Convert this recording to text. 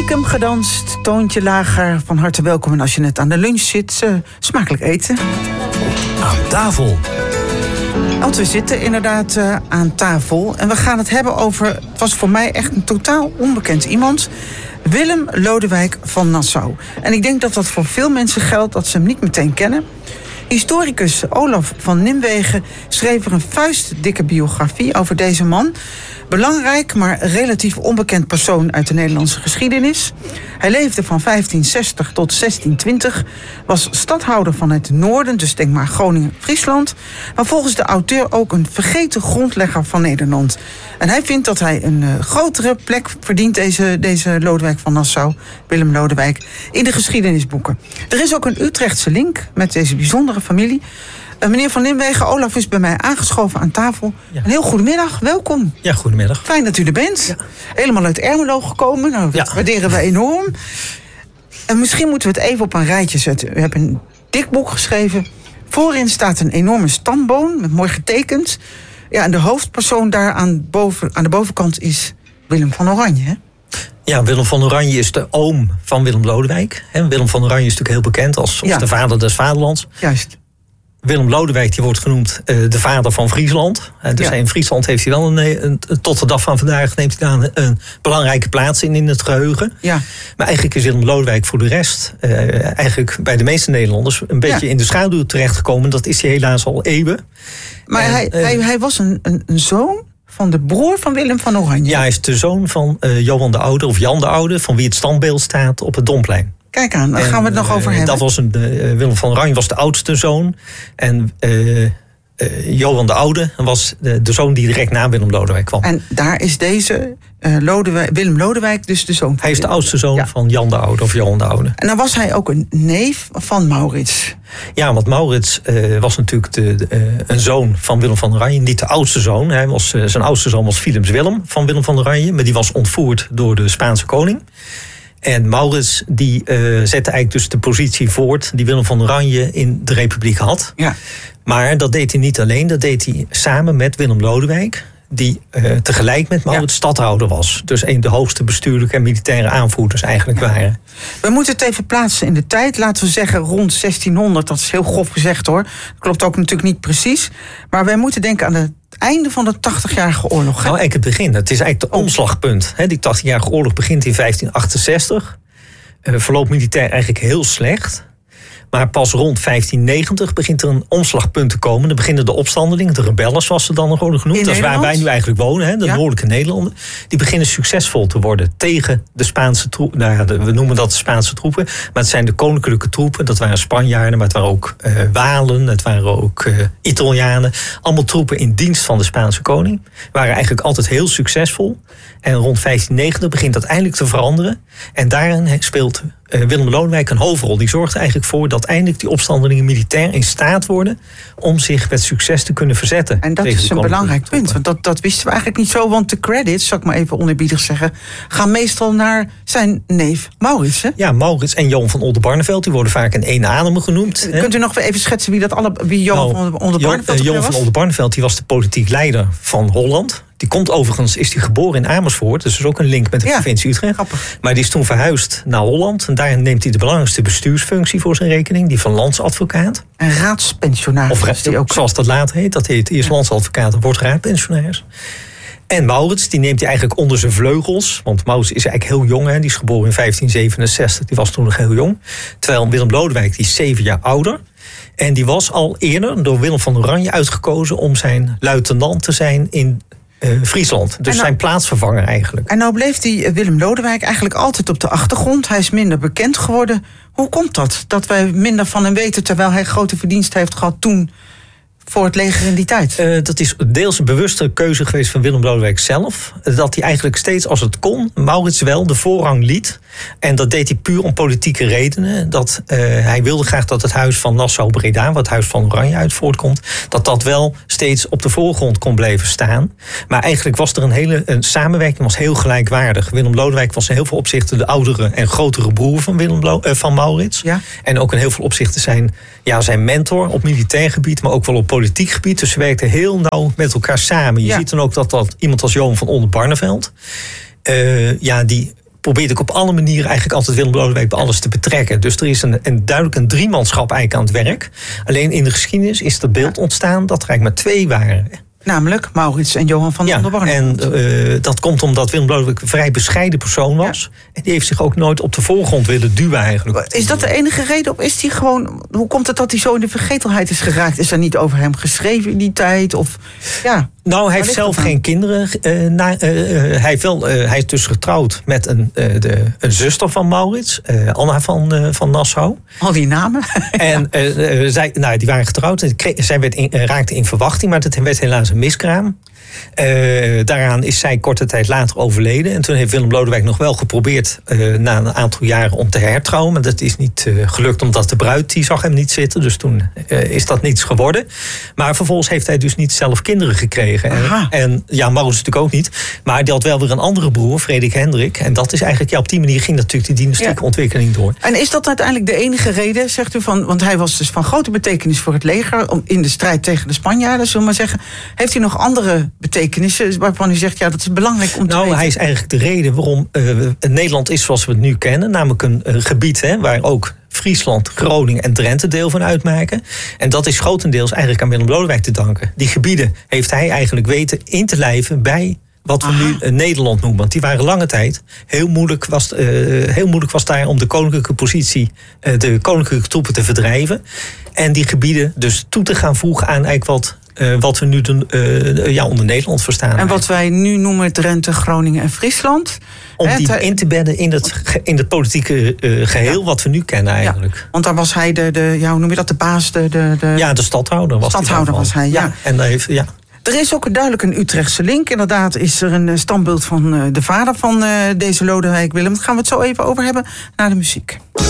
Stiekem gedanst, toontje lager. Van harte welkom en als je net aan de lunch zit, smakelijk eten. Aan tafel. Want we zitten inderdaad aan tafel. En we gaan het hebben over, het was voor mij echt een totaal onbekend iemand. Willem Lodewijk van Nassau. En ik denk dat dat voor veel mensen geldt dat ze hem niet meteen kennen. Historicus Olaf van Nimwegen schreef er een vuistdikke biografie over deze man. Belangrijk, maar relatief onbekend persoon uit de Nederlandse geschiedenis. Hij leefde van 1560 tot 1620, was stadhouder van het noorden, dus denk maar Groningen-Friesland, maar volgens de auteur ook een vergeten grondlegger van Nederland. En hij vindt dat hij een grotere plek verdient, deze Lodewijk van Nassau, Willem Lodewijk, in de geschiedenisboeken. Er is ook een Utrechtse link met deze bijzondere familie. Meneer Van Nimwegen, Olaf is bij mij aangeschoven aan tafel. Ja. Een heel goedemiddag, welkom. Ja, goedemiddag. Fijn dat u er bent. Ja. Helemaal uit Ermelo gekomen, nou, dat waarderen we enorm. En misschien moeten we het even op een rijtje zetten. U hebt een dik boek geschreven. Voorin staat een enorme stamboom, met mooi getekend. Ja, en de hoofdpersoon daar aan de bovenkant is Willem van Oranje, hè? Ja, Willem van Oranje is de oom van Willem Lodewijk. Willem van Oranje is natuurlijk heel bekend als de vader des vaderlands. Juist. Willem Lodewijk die wordt genoemd de vader van Friesland. Dus in Friesland heeft hij wel tot de dag van vandaag neemt hij daar een belangrijke plaats in het geheugen. Ja. Maar eigenlijk is Willem Lodewijk voor de rest, eigenlijk bij de meeste Nederlanders, een beetje in de schaduw terechtgekomen. Dat is hij helaas al eeuwen. Maar hij was een zoon van de broer van Willem van Oranje. Ja, hij is de zoon van Johan de Oude, of Jan de Oude, van wie het standbeeld staat op het Domplein. Kijk aan, daar gaan we het nog over hebben. Dat was Willem van Oranje was de oudste zoon. En Johan de Oude was de zoon die direct na Willem Lodewijk kwam. En daar is deze Willem Lodewijk dus de zoon van. Hij is de oudste zoon van Jan de Oude of Johan de Oude. En dan was hij ook een neef van Maurits. Ja, want Maurits was natuurlijk een zoon van Willem van Oranje. Niet de oudste zoon. Zijn oudste zoon was Philips Willem van Willem van Oranje. Maar die was ontvoerd door de Spaanse koning. En Maurits die zette eigenlijk dus de positie voort die Willem van Oranje in de Republiek had. Ja. Maar dat deed hij niet alleen, dat deed hij samen met Willem Lodewijk, die tegelijk met Maurits stadhouder was. Dus een de hoogste bestuurlijke en militaire aanvoerders eigenlijk waren. We moeten het even plaatsen in de tijd. Laten we zeggen rond 1600, dat is heel grof gezegd hoor. Dat klopt ook natuurlijk niet precies. Maar wij moeten denken aan het einde van de 80-jarige oorlog. Nou, eigenlijk het begin. Het is eigenlijk de omslagpunt. Die 80-jarige oorlog begint in 1568. Verloopt militair eigenlijk heel slecht. Maar pas rond 1590 begint er een omslagpunt te komen. Dan beginnen de opstandelingen, de rebellen zoals ze dan nog worden genoemd. Dat is waar wij nu eigenlijk wonen, de noordelijke Nederlanden. Die beginnen succesvol te worden tegen de Spaanse troepen. Nou ja, we noemen dat de Spaanse troepen. Maar het zijn de koninklijke troepen. Dat waren Spanjaarden, maar het waren ook Walen. Het waren ook Italianen. Allemaal troepen in dienst van de Spaanse koning. Waren eigenlijk altijd heel succesvol. En rond 1590 begint dat eindelijk te veranderen. En daarin speelt Willem Lodewijk een hoofdrol. Die zorgt er eigenlijk voor dat eindelijk die opstandelingen militair in staat worden om zich met succes te kunnen verzetten. En dat is een belangrijk punt, want dat wisten we eigenlijk niet zo. Want de credits, zal ik maar even onerbiedig zeggen, gaan meestal naar zijn neef Maurits. Hè? Ja, Maurits en Johan van Oldenbarnevelt, die worden vaak in één adem genoemd. Kunt u nog even schetsen wie Johan van Oldenbarnevelt was? Johan van Oldenbarnevelt die was de politiek leider van Holland. Die komt overigens, is die geboren in Amersfoort. Dus er is ook een link met de provincie Utrecht. Grappig. Maar die is toen verhuisd naar Holland. En daar neemt hij de belangrijkste bestuursfunctie voor zijn rekening. Die van landsadvocaat. En raadspensionaris. Of die ook, zoals dat later heet. Dat heet eerst landsadvocaat en wordt raadpensionaris. En Maurits, die neemt hij eigenlijk onder zijn vleugels. Want Maurits is eigenlijk heel jong. Die is geboren in 1567. Die was toen nog heel jong. Terwijl Willem Lodewijk, die is 7 jaar ouder. En die was al eerder door Willem van Oranje uitgekozen om zijn luitenant te zijn in Friesland. Dus zijn plaatsvervanger eigenlijk. En nou bleef die Willem Lodewijk eigenlijk altijd op de achtergrond. Hij is minder bekend geworden. Hoe komt dat? Dat wij minder van hem weten terwijl hij grote verdiensten heeft gehad toen voor het leger in die tijd? Dat is deels een bewuste keuze geweest van Willem Lodewijk zelf. Dat hij eigenlijk steeds als het kon Maurits wel de voorrang liet. En dat deed hij puur om politieke redenen. Dat hij wilde graag dat het huis van Nassau-Breda, waar het huis van Oranje uit voortkomt, dat wel steeds op de voorgrond kon blijven staan. Maar eigenlijk was er een samenwerking was heel gelijkwaardig. Willem Lodewijk was in heel veel opzichten de oudere en grotere broer van Maurits. Ja. En ook in heel veel opzichten zijn mentor op militair gebied, maar ook wel op politiek gebied. Dus ze werkten heel nauw met elkaar samen. Je ziet dan ook dat iemand als Johan van Oldenbarnevelt, die probeert ook op alle manieren eigenlijk altijd Willem Lodewijk bij alles te betrekken. Dus er is duidelijk een driemanschap eigenlijk aan het werk. Alleen in de geschiedenis is er beeld ontstaan dat er eigenlijk maar 2 waren. Namelijk Maurits en Johan van der Barneveld. En dat komt omdat Willem Lodewijk een vrij bescheiden persoon was. Ja. En die heeft zich ook nooit op de voorgrond willen duwen eigenlijk. Is dat de enige reden? Of is hij gewoon... Hoe komt het dat hij zo in de vergetelheid is geraakt? Is er niet over hem geschreven in die tijd? Of, ja. Nou, hij heeft zelf geen kinderen. Hij is dus getrouwd met een zuster van Maurits, Anna van Nassau. Al die namen. En die waren getrouwd. Zij raakte in verwachting, maar dat werd helaas een miskraam. Daaraan is zij korte tijd later overleden. En toen heeft Willem Lodewijk nog wel geprobeerd na een aantal jaren om te hertrouwen. Maar dat is niet gelukt omdat de bruid die zag hem niet zitten. Dus toen is dat niets geworden. Maar vervolgens heeft hij dus niet zelf kinderen gekregen. En Maurits natuurlijk ook niet. Maar die had wel weer een andere broer, Frederik Hendrik. En dat is eigenlijk, op die manier ging natuurlijk die dynastieke ontwikkeling door. En is dat uiteindelijk de enige reden, zegt u, want hij was dus van grote betekenis voor het leger in de strijd tegen de Spanjaarden, zullen we maar zeggen. Heeft hij nog andere betekenissen waarvan u zegt, dat is belangrijk om te weten? Hij is eigenlijk de reden waarom Nederland is zoals we het nu kennen. Namelijk een gebied waar ook Friesland, Groningen en Drenthe deel van uitmaken. En dat is grotendeels eigenlijk aan Willem Lodewijk te danken. Die gebieden heeft hij eigenlijk weten in te lijven bij wat we nu Nederland noemen. Want die waren lange tijd heel moeilijk was daar om de koninklijke positie, de koninklijke troepen te verdrijven. En die gebieden dus toe te gaan voegen aan eigenlijk wat we nu onder Nederland verstaan. En wat wij nu noemen Drenthe, Groningen en Friesland. Om die in te bedden in het politieke geheel wat we nu kennen eigenlijk. Ja, want daar was hij hoe noem je dat, de baas? De stadhouder was hij, ja. En er is ook duidelijk een Utrechtse link. Inderdaad is er een standbeeld van de vader van deze Lodewijk Willem. Daar gaan we het zo even over hebben na de muziek.